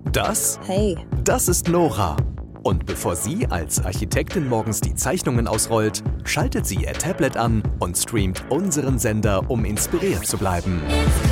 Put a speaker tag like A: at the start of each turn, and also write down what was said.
A: Das?
B: Hey.
A: Das ist Nora. Und bevor sie als Architektin morgens die Zeichnungen ausrollt, schaltet sie ihr Tablet an und streamt unseren Sender, um inspiriert zu bleiben.